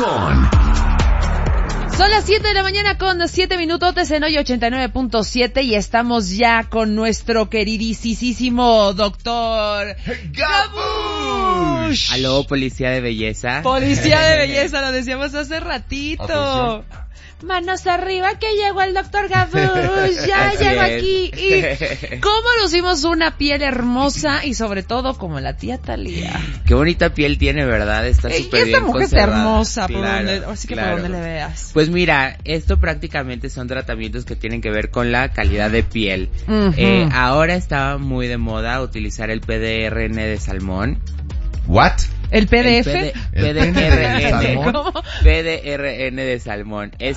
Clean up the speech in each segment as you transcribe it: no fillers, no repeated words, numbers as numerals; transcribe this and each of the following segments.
con... Son las 7 de la mañana con 7 minutotes en hoy 89.7 y estamos ya con nuestro queridísimo doctor Gabush. Aló, policía de belleza. Policía de belleza, lo decíamos hace ratito. Atención. Manos arriba que llegó el doctor Gabush, ya llegó aquí. Y cómo lucimos una piel hermosa y sobre todo como la tía Talía. Qué bonita piel tiene, ¿verdad? Está súper bien esta mujer conservada. está hermosa, Claro, por donde, así que claro. por donde le veas. Pues mira, esto prácticamente son tratamientos que tienen que ver con la calidad de piel. Uh-huh. Ahora está muy de moda utilizar el PDRN de salmón. ¿What? ¿El PDF? PDRN. ¿Cómo? PDRN de salmón. Es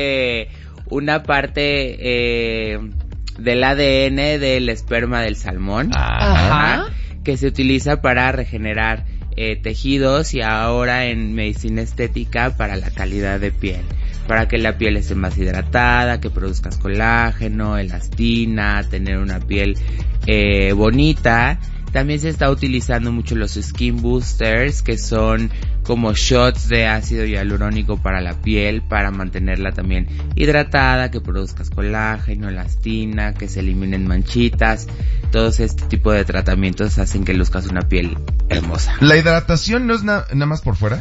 una parte del ADN del esperma del salmón. Ajá. Que se utiliza para regenerar tejidos y ahora en medicina estética para la calidad de piel. Para que la piel esté más hidratada, que produzcas colágeno, elastina, tener una piel bonita. También se está utilizando mucho los skin boosters, que son como shots de ácido hialurónico para la piel, para mantenerla también hidratada, que produzcas colágeno, elastina, que se eliminen manchitas. Todos este tipo de tratamientos hacen que luzcas una piel hermosa. ¿La hidratación no es nada más por fuera?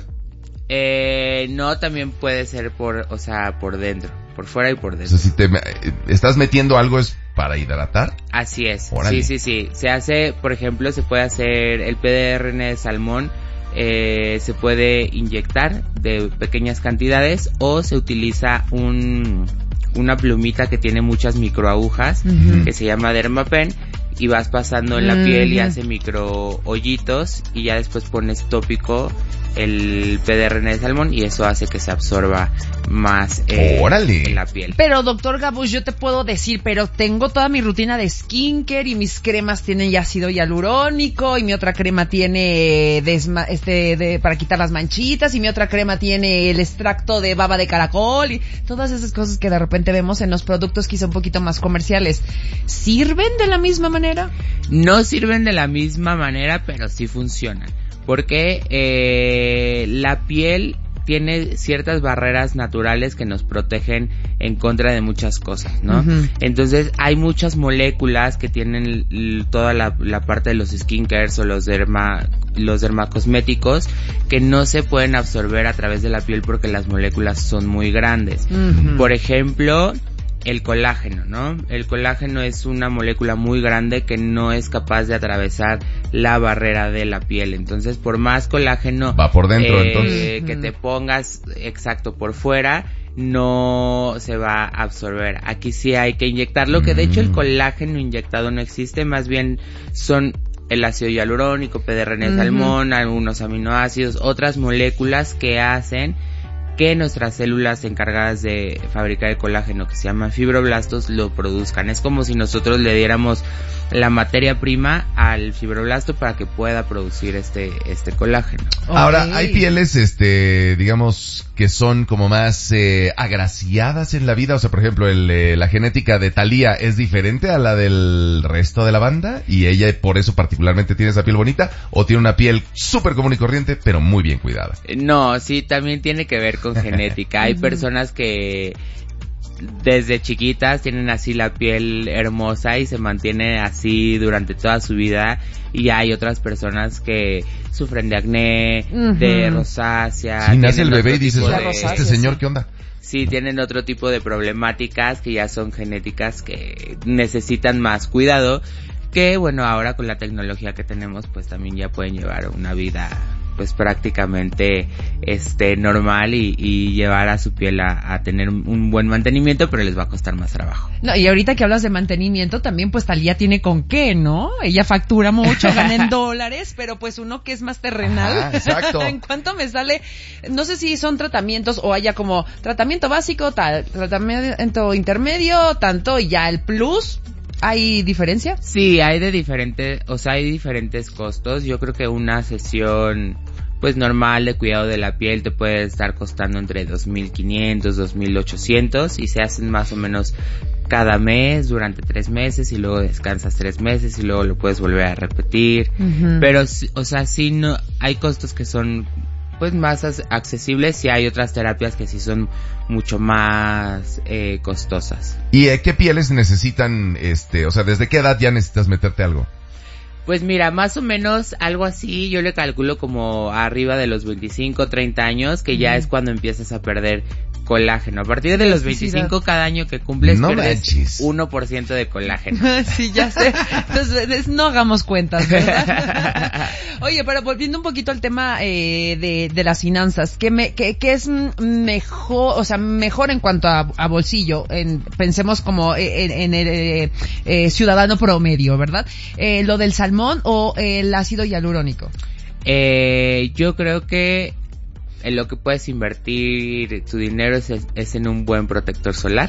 No, también puede ser por dentro, por fuera y por O dentro. sea, si te estás metiendo algo es para hidratar. Así es. Órale. Sí. Se hace, por ejemplo, se puede hacer el PDRN de salmón, se puede inyectar de pequeñas cantidades o se utiliza una plumita que tiene muchas microagujas, Uh-huh. que se llama Dermapen, y vas pasando en la piel y hace micro hoyitos y ya después pones tópico el PDRN de salmón y eso hace que se absorba más ¡Órale! en la piel. Pero doctor Gabush, yo te puedo decir, pero tengo toda mi rutina de skincare y mis cremas tienen ácido hialurónico y mi otra crema tiene para quitar las manchitas y mi otra crema tiene el extracto de baba de caracol y todas esas cosas que de repente vemos en los productos quizá un poquito más comerciales. ¿Sirven de la misma manera? No sirven de la misma manera, pero sí funcionan. Porque la piel tiene ciertas barreras naturales que nos protegen en contra de muchas cosas, ¿no? Uh-huh. Entonces hay muchas moléculas que tienen toda la parte de los skincares o los dermacosméticos que no se pueden absorber a través de la piel porque las moléculas son muy grandes. Uh-huh. Por ejemplo, el colágeno, ¿no? El colágeno es una molécula muy grande que no es capaz de atravesar la barrera de la piel. Entonces, por más colágeno Va por dentro, entonces. que te pongas exacto por fuera, no se va a absorber. Aquí sí hay que inyectarlo, que de hecho el colágeno inyectado no existe, más bien son el ácido hialurónico, PDRN de salmón, algunos aminoácidos, otras moléculas que hacen que nuestras células encargadas de fabricar el colágeno, que se llaman fibroblastos, lo produzcan. Es como si nosotros le diéramos la materia prima al fibroblasto para que pueda producir este colágeno. Ahora, Okay. hay pieles, digamos, que son como más agraciadas en la vida. O sea, por ejemplo, la genética de Talía es diferente a la del resto de la banda y ella por eso particularmente tiene esa piel bonita, o tiene una piel súper común y corriente, pero muy bien cuidada. No, sí, también tiene que ver con genética. Hay personas que desde chiquitas tienen así la piel hermosa y se mantiene así durante toda su vida, y hay otras personas que sufren de acné, de rosácea. Sí, nace el tienen bebé y otro dices, tipo La de- rosácea, este señor, ¿qué onda? Sí, tienen otro tipo de problemáticas que ya son genéticas que necesitan más cuidado, que bueno, ahora con la tecnología que tenemos pues también ya pueden llevar una vida pues prácticamente normal y llevar a su piel a tener un buen mantenimiento, pero les va a costar más trabajo. No, y ahorita que hablas de mantenimiento, también pues Talía tiene con qué, ¿no? Ella factura mucho, gana en dólares, pero pues uno que es más terrenal. Ajá, exacto. ¿En cuánto me sale? No sé si son tratamientos o haya como tratamiento básico, tal, tratamiento intermedio, tanto, y ya el plus. ¿Hay diferencia? Sí, hay hay diferentes costos. Yo creo que una sesión pues normal de cuidado de la piel te puede estar costando entre 2,500, 2,800 y se hacen más o menos cada mes durante 3 meses y luego descansas 3 meses y luego lo puedes volver a repetir. Uh-huh. Pero, o sea, sí, no, hay costos que son pues más accesibles. Sí hay otras terapias que sí son mucho más costosas. ¿Y qué pieles necesitan, o sea, desde qué edad ya necesitas meterte algo? Pues mira, más o menos algo así, yo le calculo como arriba de los 25, 30 años, que ya es cuando empiezas a perder colágeno. A partir de los 25, cada año que cumples, pierdes 1% de colágeno. Sí, ya sé. Entonces, no hagamos cuentas, ¿verdad? Oye, pero volviendo un poquito al tema de las finanzas, ¿qué es mejor, o sea, mejor en cuanto a bolsillo? Pensemos como en el ciudadano promedio, ¿verdad? Lo del salmón o el ácido hialurónico. Yo creo que en lo que puedes invertir tu dinero es en un buen protector solar,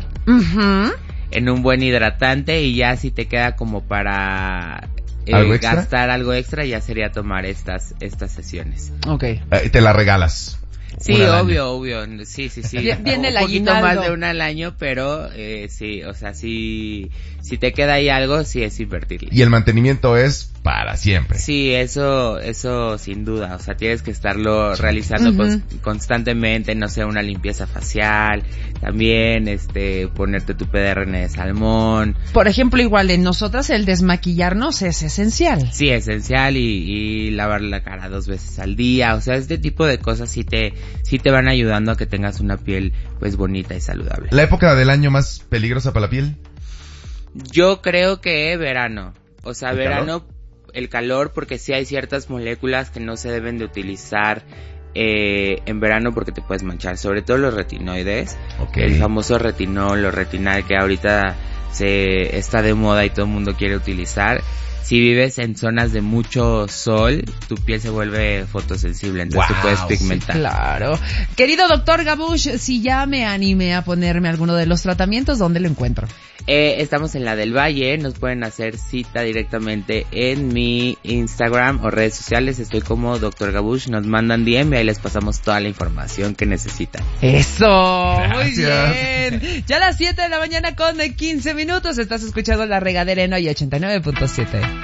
en un buen hidratante, y ya si te queda como para gastar algo extra, ya sería tomar estas sesiones. Okay. Te la regalas. Sí, obvio. Sí. Viene el un poquito aguinaldo. más de una al año, pero sí, o sea, si te queda ahí algo, sí es invertirle. Y el mantenimiento es para siempre. Sí, eso sin duda, o sea, tienes que estarlo realizando constantemente, no sé, una limpieza facial, también ponerte tu PDRN de salmón. Por ejemplo, igual en nosotras el desmaquillarnos es esencial. Sí, esencial, y lavar la cara 2 veces al día, o sea, este tipo de cosas sí te van ayudando a que tengas una piel pues bonita y saludable. ¿La época del año más peligrosa para la piel? Yo creo que verano, o sea, el calor, porque sí hay ciertas moléculas que no se deben de utilizar en verano porque te puedes manchar, sobre todo los retinoides, el famoso retinol o retinal que ahorita está de moda y todo el mundo quiere utilizar. Si vives en zonas de mucho sol, tu piel se vuelve fotosensible, entonces tú puedes pigmentar. Sí, claro. Querido doctor Gabush, si ya me animé a ponerme alguno de los tratamientos, ¿dónde lo encuentro? Estamos en la del Valle, nos pueden hacer cita directamente en mi Instagram o redes sociales, estoy como Dr. Gabush, nos mandan DM y ahí les pasamos toda la información que necesitan. ¡Eso! Gracias. Muy bien. Ya a las 7 de la mañana con 15 minutos estás escuchando La Regadera en Hoy 89.7.